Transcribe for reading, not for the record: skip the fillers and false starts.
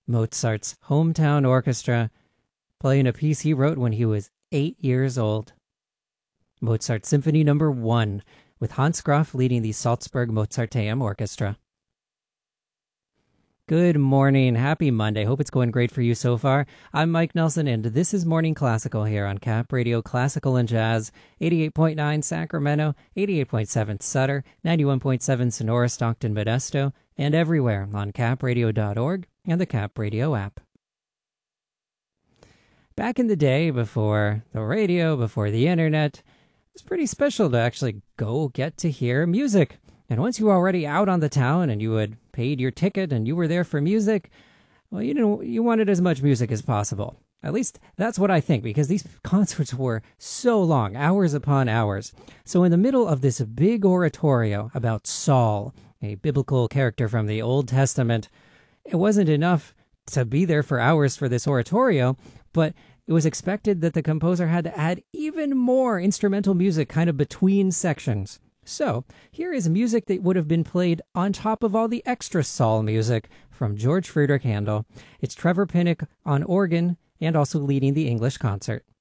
Mozart's hometown orchestra, playing a piece he wrote when he was 8 years old. Mozart Symphony No. 1, with Hans Graf leading the Salzburg Mozarteum Orchestra. Good morning. Happy Monday. Hope it's going great for you so far. I'm Mike Nelson, and this is Morning Classical here on Cap Radio Classical and Jazz, 88.9 Sacramento, 88.7 Sutter, 91.7 Sonora, Stockton, Modesto, and everywhere on capradio.org and the Cap Radio app. Back in the day, before the radio, before the internet, it was pretty special to actually go get to hear music. And once you were already out on the town and you had paid your ticket and you were there for music, well, you wanted as much music as possible. At least that's what I think, because these concerts were so long, hours upon hours. So in the middle of this big oratorio about Saul, a biblical character from the Old Testament, it wasn't enough to be there for hours for this oratorio, but it was expected that the composer had to add even more instrumental music kind of between sections. So, here is music that would have been played on top of all the extra Saul music from George Friedrich Handel. It's Trevor Pinnock on organ and also leading the English concert.